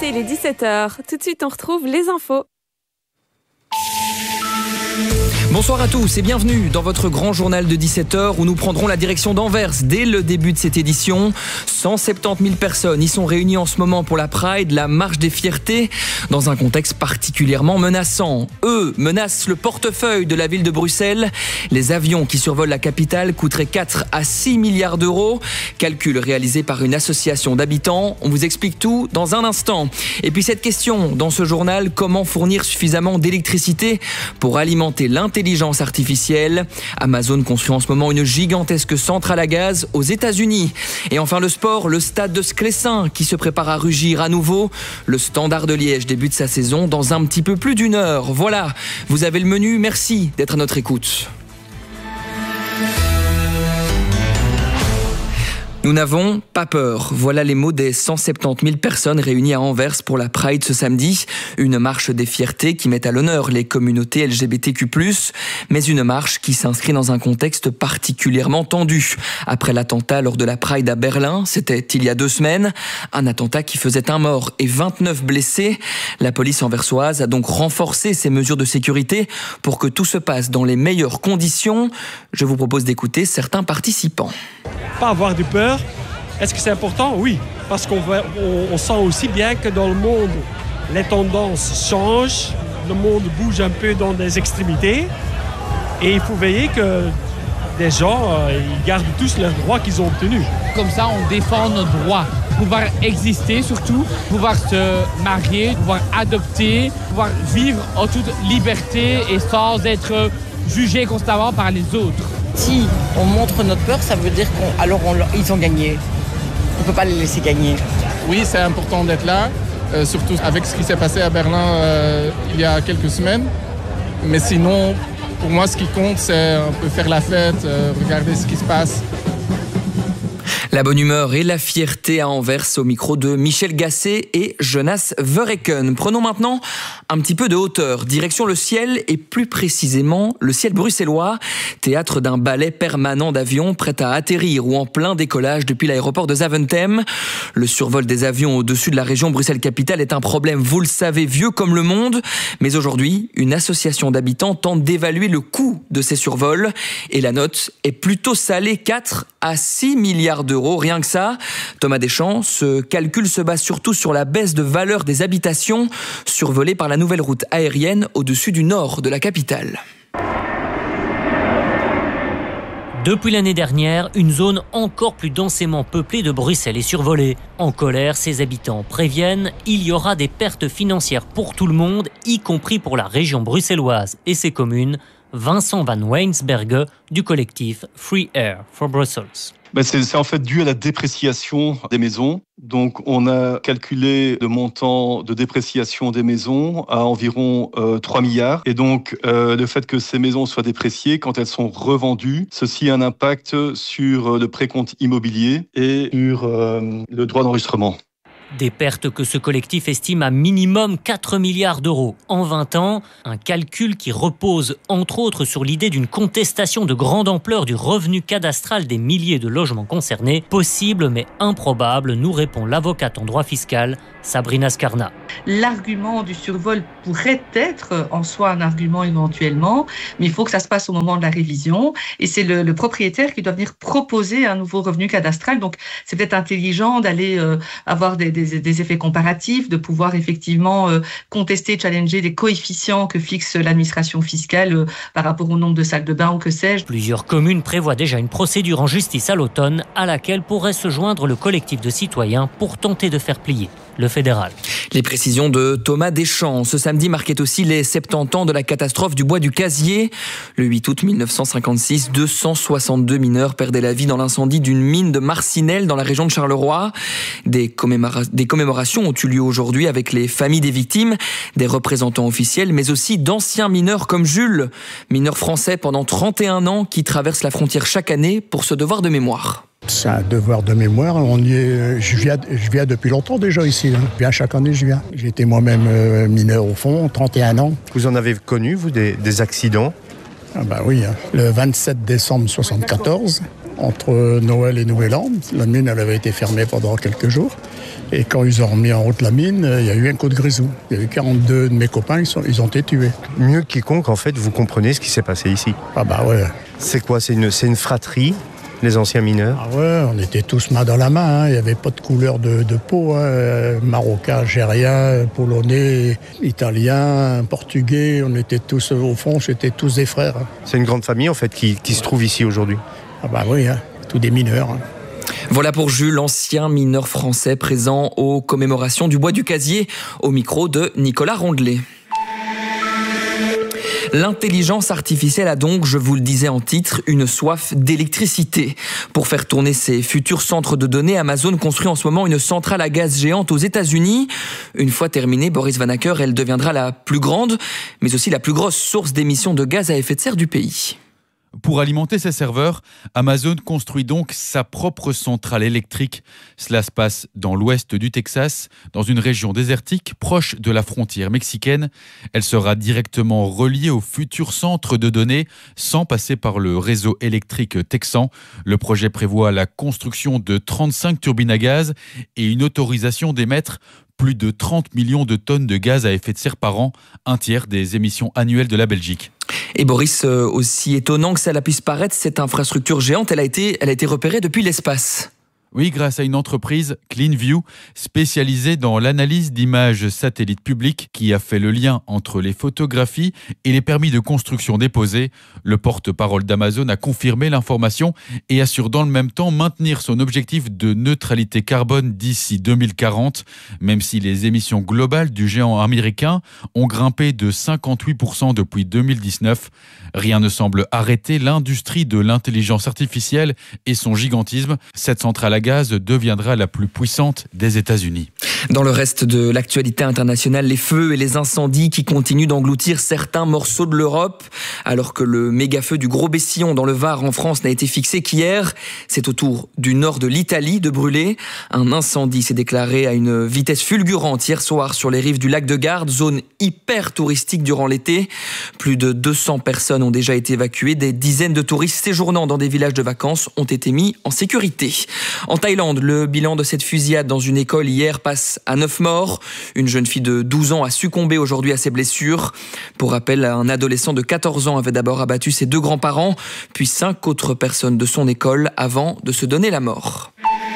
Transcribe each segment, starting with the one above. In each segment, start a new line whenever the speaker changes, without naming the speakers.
écoutez, il est 17h. Tout de suite, on retrouve les infos.
Bonsoir à tous et bienvenue dans votre grand journal de 17h où nous prendrons la direction d'Anvers dès le début de cette édition. 170 000 personnes y sont réunies en ce moment pour la Pride, la marche des fiertés, dans un contexte particulièrement menaçant. Eux menacent le portefeuille de la ville de Bruxelles. Les avions qui survolent la capitale coûteraient 4 à 6 milliards d'euros. Calcul réalisé par une association d'habitants. On vous explique tout dans un instant. Et puis cette question dans ce journal, comment fournir suffisamment d'électricité pour alimenter l'intelligence artificielle. Amazon construit en ce moment une gigantesque centrale à gaz aux États-Unis. Et enfin le sport, le stade de Sclessin qui se prépare à rugir à nouveau. Le Standard de Liège débute sa saison dans un petit peu plus d'une heure. Voilà, vous avez le menu. Merci d'être à notre écoute. Nous n'avons pas peur. Voilà les mots des 170 000 personnes réunies à Anvers pour la Pride ce samedi. Une marche des fiertés qui met à l'honneur les communautés LGBTQ+, mais une marche qui s'inscrit dans un contexte particulièrement tendu. Après l'attentat lors de la Pride à Berlin, c'était il y a 2 semaines, un attentat qui faisait 1 mort et 29 blessés. La police anversoise a donc renforcé ses mesures de sécurité pour que tout se passe dans les meilleures conditions. Je vous propose d'écouter certains participants.
Pas avoir de peur. Est-ce que c'est important? Oui, parce qu'on sent aussi bien que dans le monde, les tendances changent, le monde bouge un peu dans des extrémités et il faut veiller que des gens ils gardent tous leurs droits qu'ils ont obtenus.
Comme ça, on défend nos droits. Pouvoir exister surtout, pouvoir se marier, pouvoir adopter, pouvoir vivre en toute liberté et sans être jugé constamment par les autres.
Si on montre notre peur, ça veut dire qu'ils ont gagné. On ne peut pas les laisser gagner.
Oui, c'est important d'être là, surtout avec ce qui s'est passé à Berlin il y a quelques semaines. Mais sinon, pour moi, ce qui compte, c'est un peu faire la fête, regarder ce qui se passe.
La bonne humeur et la fierté à Anvers au micro de Michel Gasset et Jonas Verreken. Prenons maintenant un petit peu de hauteur, direction le ciel et plus précisément le ciel bruxellois, théâtre d'un ballet permanent d'avions prêts à atterrir ou en plein décollage depuis l'aéroport de Zaventem. Le survol des avions au-dessus de la région Bruxelles-Capitale est un problème, vous le savez, vieux comme le monde. Mais aujourd'hui, une association d'habitants tente d'évaluer le coût de ces survols et la note est plutôt salée, 4 à 6 milliards d'euros. Rien que ça. Thomas Deschamps, ce calcul se base surtout sur la baisse de valeur des habitations survolées par la nouvelle route aérienne au-dessus du nord de la capitale.
Depuis l'année dernière, une zone encore plus densément peuplée de Bruxelles est survolée. En colère, ses habitants préviennent, il y aura des pertes financières pour tout le monde, y compris pour la région bruxelloise et ses communes. Vincent Van Weinsberge du collectif Free Air for Brussels.
C'est en fait dû à la dépréciation des maisons. Donc on a calculé le montant de dépréciation des maisons à environ 3 milliards. Et donc le fait que ces maisons soient dépréciées, quand elles sont revendues, ceci a un impact sur le précompte immobilier et sur le droit d'enregistrement.
Des pertes que ce collectif estime à minimum 4 milliards d'euros en 20 ans. Un calcul qui repose entre autres sur l'idée d'une contestation de grande ampleur du revenu cadastral des milliers de logements concernés. Possible mais improbable, nous répond l'avocate en droit fiscal Sabrina Scarna.
L'argument du survol pourrait être en soi un argument éventuellement, mais il faut que ça se passe au moment de la révision et c'est le propriétaire qui doit venir proposer un nouveau revenu cadastral. Donc c'est peut-être intelligent d'aller avoir des effets comparatifs, de pouvoir effectivement contester, challenger les coefficients que fixe l'administration fiscale par rapport au nombre de salles de bain ou que sais-je.
Plusieurs communes prévoient déjà une procédure en justice à l'automne à laquelle pourrait se joindre le collectif de citoyens pour tenter de faire plier le fédéral.
Les précisions de Thomas Deschamps. Ce samedi marquait aussi les 70 ans de la catastrophe du bois du Casier. Le 8 août 1956, 262 mineurs perdaient la vie dans l'incendie d'une mine de Marcinelle dans la région de Charleroi. Des commémorations ont eu lieu aujourd'hui avec les familles des victimes, des représentants officiels, mais aussi d'anciens mineurs comme Jules, mineur français pendant 31 ans qui traverse la frontière chaque année pour ce devoir de mémoire.
C'est un devoir de mémoire. Je viens depuis longtemps déjà ici. Chaque année, je viens. J'ai été moi-même mineur au fond, 31 ans.
Vous en avez connu, vous, des accidents?
Oui. Le 27 décembre 1974, entre Noël et Nouvel An, la mine elle avait été fermée pendant quelques jours. Et quand ils ont remis en route la mine, il y a eu un coup de grisou. Il y a eu 42 de mes copains, ils ont été tués.
Mieux que quiconque, en fait, vous comprenez ce qui s'est passé ici.
Ah bah ouais.
C'est quoi ? C'est une fratrie, les anciens mineurs ?
Ah ouais, on était tous main dans la main. Il n'y avait pas de couleur de peau. Marocain, algérien, polonais, italien, portugais. On était tous, au fond, c'était tous des frères.
C'est une grande famille, en fait, qui se trouve ici aujourd'hui.
Ah bah oui, tous des mineurs.
Voilà pour Jules, ancien mineur français présent aux commémorations du Bois du Casier, au micro de Nicolas Rondelet. L'intelligence artificielle a donc, je vous le disais en titre, une soif d'électricité. Pour faire tourner ses futurs centres de données, Amazon construit en ce moment une centrale à gaz géante aux États-Unis. Une fois terminée, Boris Vanacker, elle deviendra la plus grande, mais aussi la plus grosse source d'émissions de gaz à effet de serre du pays.
Pour alimenter ses serveurs, Amazon construit donc sa propre centrale électrique. Cela se passe dans l'ouest du Texas, dans une région désertique proche de la frontière mexicaine. Elle sera directement reliée au futur centre de données sans passer par le réseau électrique texan. Le projet prévoit la construction de 35 turbines à gaz et une autorisation d'émettre plus de 30 millions de tonnes de gaz à effet de serre par an, un tiers des émissions annuelles de la Belgique.
Et Boris, aussi étonnant que cela puisse paraître, cette infrastructure géante, elle a été repérée depuis l'espace.
Oui, grâce à une entreprise, CleanView, spécialisée dans l'analyse d'images satellites publiques, qui a fait le lien entre les photographies et les permis de construction déposés. Le porte-parole d'Amazon a confirmé l'information et assure dans le même temps maintenir son objectif de neutralité carbone d'ici 2040, même si les émissions globales du géant américain ont grimpé de 58% depuis 2019. Rien ne semble arrêter l'industrie de l'intelligence artificielle et son gigantisme. Cette centrale à gaz deviendra la plus puissante des États-Unis.
Dans le reste de l'actualité internationale, les feux et les incendies qui continuent d'engloutir certains morceaux de l'Europe. Alors que le méga-feu du Gros Bessillon dans le Var en France n'a été fixé qu'hier, c'est au tour du nord de l'Italie de brûler. Un incendie s'est déclaré à une vitesse fulgurante hier soir sur les rives du lac de Garde, zone hyper touristique durant l'été. Plus de 200 personnes ont déjà été évacuées. Des dizaines de touristes séjournant dans des villages de vacances ont été mis en sécurité. En Thaïlande, le bilan de cette fusillade dans une école hier passe à 9 morts. Une jeune fille de 12 ans a succombé aujourd'hui à ses blessures. Pour rappel, un adolescent de 14 ans avait d'abord abattu ses 2 grands-parents, puis 5 autres personnes de son école avant de se donner la mort.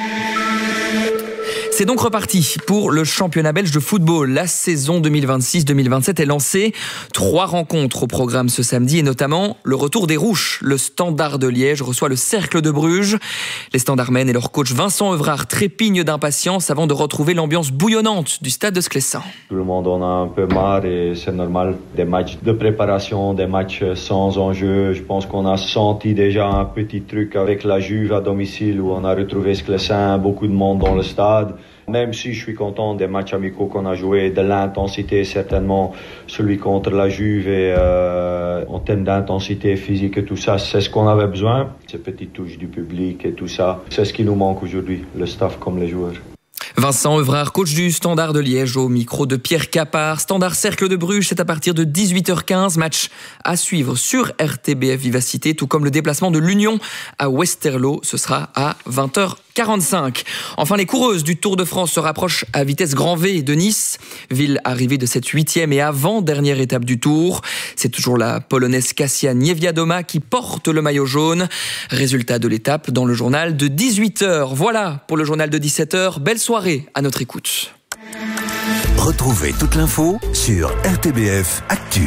C'est donc reparti pour le championnat belge de football. La saison 2026-2027 est lancée. 3 rencontres au programme ce samedi et notamment le retour des Rouges. Le Standard de Liège reçoit le Cercle de Bruges. Les Standardmen et leur coach Vincent Evrard trépignent d'impatience avant de retrouver l'ambiance bouillonnante du stade de Sclessin.
Tout le monde en a un peu marre et c'est normal. Des matchs de préparation, des matchs sans enjeu. Je pense qu'on a senti déjà un petit truc avec la Juve à domicile où on a retrouvé Sclessin, beaucoup de monde dans le stade. Même si je suis content des matchs amicaux qu'on a joués, de l'intensité certainement, celui contre la Juve et en termes d'intensité physique et tout ça, c'est ce qu'on avait besoin. Ces petites touches du public et tout ça, c'est ce qui nous manque aujourd'hui, le staff comme les joueurs.
Vincent Evrard, coach du Standard de Liège, au micro de Pierre Capard. Standard Cercle de Bruges, c'est à partir de 18h15. Match à suivre sur RTBF Vivacité, tout comme le déplacement de l'Union à Westerlo. Ce sera à 20h45. Enfin, les coureuses du Tour de France se rapprochent à vitesse grand V de Nice, ville arrivée de cette 8e et avant-dernière étape du Tour. C'est toujours la Polonaise Kasia Niewiadoma qui porte le maillot jaune. Résultat de l'étape dans le journal de 18h. Voilà pour le journal de 17h. Belle soirée à notre écoute.
Retrouvez toute l'info sur RTBF Actu.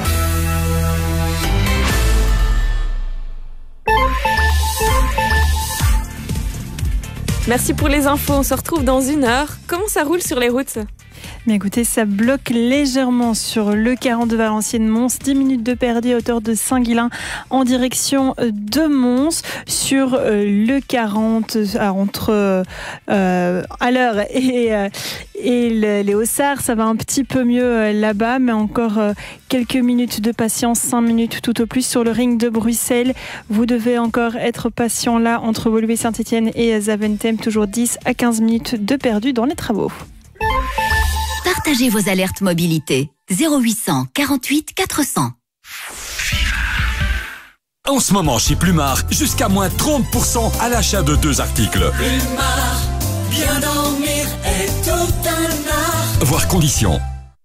Merci pour les infos, on se retrouve dans 1 heure. Comment ça roule sur les routes ?
Mais écoutez, ça bloque légèrement sur le 40 de Valenciennes-Mons, 10 minutes de perdu à hauteur de Saint-Guilain en direction de Mons. Sur le 40 entre à l'heure et les Hauts-Sarts, ça va un petit peu mieux là-bas, mais encore quelques minutes de patience, 5 minutes tout au plus sur le ring de Bruxelles. Vous devez encore être patient là entre Woluwe-Saint-Étienne et Zaventem, toujours 10 à 15 minutes de perdu dans les travaux.
Partagez vos alertes mobilité. 0800 48 400.
En ce moment chez Plumard, jusqu'à moins 30% à l'achat de 2 articles.
Plumard, bien dormir est
Voir conditions.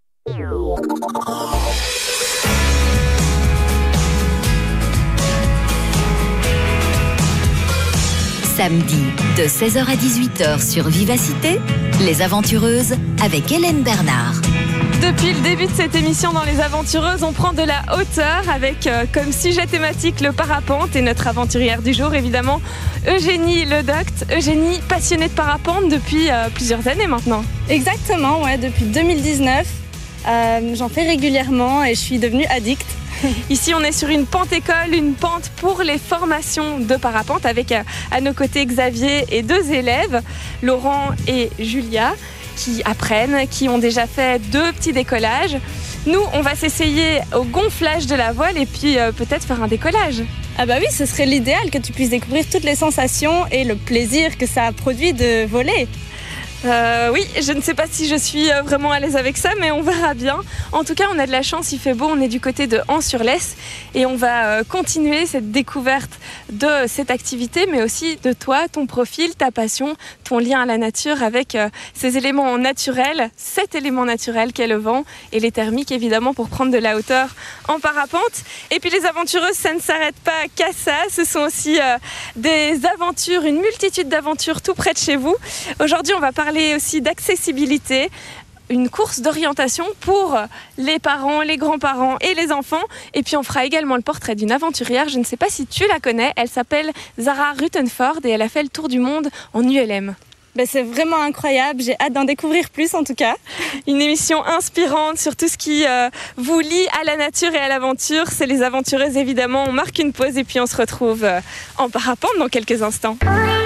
Samedi, de 16h à 18h sur Vivacité, Les Aventureuses avec Hélène Bernard.
Depuis le début de cette émission dans Les Aventureuses, on prend de la hauteur avec comme sujet thématique le parapente et notre aventurière du jour, évidemment, Eugénie Ledoct. Eugénie, passionnée de parapente depuis plusieurs années maintenant.
Exactement, ouais, depuis 2019. J'en fais régulièrement et je suis devenue addict.
Ici, on est sur une pente école, une pente pour les formations de parapente avec à nos côtés Xavier et 2 élèves, Laurent et Julia, qui apprennent, qui ont déjà fait 2 petits décollages. Nous, on va s'essayer au gonflage de la voile et puis peut-être faire un décollage.
Ah bah oui, ce serait l'idéal que tu puisses découvrir toutes les sensations et le plaisir que ça a produit de voler.
Oui, je ne sais pas si je suis vraiment à l'aise avec ça, mais on verra bien. En tout cas, on a de la chance, il fait beau, on est du côté de Ans-sur-Lesse et on va continuer cette découverte de cette activité, mais aussi de toi, ton profil, ta passion, ton lien à la nature avec ces éléments naturels, cet élément naturel qu'est le vent et les thermiques, évidemment, pour prendre de la hauteur en parapente. Et puis les aventureuses, ça ne s'arrête pas qu'à ça, ce sont aussi des aventures, une multitude d'aventures tout près de chez vous. Aujourd'hui, on va parler aussi d'accessibilité, une course d'orientation pour les parents, les grands-parents et les enfants. Et puis on fera également le portrait d'une aventurière, je ne sais pas si tu la connais, elle s'appelle Zara Ruttenford et elle a fait le tour du monde en ULM.
Ben c'est vraiment incroyable, j'ai hâte d'en découvrir plus en tout cas.
Une émission inspirante sur tout ce qui vous lie à la nature et à l'aventure. C'est Les Aventureuses évidemment, on marque une pause et puis on se retrouve en parapente dans quelques instants.